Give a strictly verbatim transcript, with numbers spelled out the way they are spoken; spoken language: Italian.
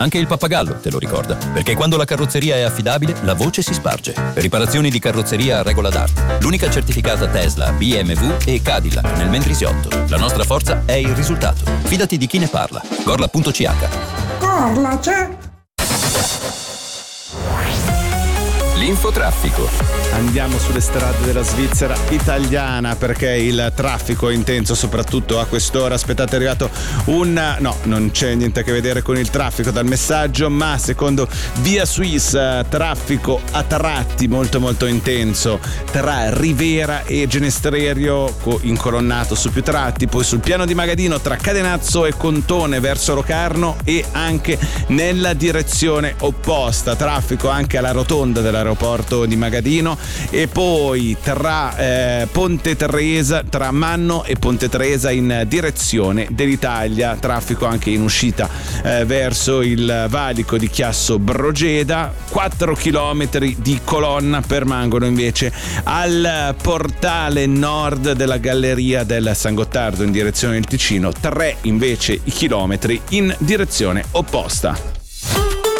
Anche il pappagallo te lo ricorda, perché quando la carrozzeria è affidabile, la voce si sparge. Riparazioni di carrozzeria a regola d'arte. L'unica certificata Tesla, B M W e Cadillac nel Mendrisiotto. La nostra forza è il risultato. Fidati di chi ne parla. Gorla punto c h. Gorla c'è. L'infotraffico. Andiamo sulle strade della Svizzera italiana perché il traffico è intenso, soprattutto a quest'ora. Aspettate, è arrivato un... no, non c'è niente a che vedere con il traffico dal messaggio, ma secondo Via Suisse traffico a tratti molto molto intenso tra Rivera e Genestrerio, incolonnato su più tratti, poi sul piano di Magadino tra Cadenazzo e Contone verso Locarno e anche nella direzione opposta. Traffico anche alla rotonda dell'aeroporto di Magadino e poi tra eh, Ponte Tresa, tra Manno e Ponte Tresa in direzione dell'Italia, traffico anche in uscita eh, verso il valico di Chiasso Brogeda. Quattro chilometri di colonna permangono invece al portale nord della galleria del San Gottardo in direzione del Ticino, tre invece i chilometri in direzione opposta.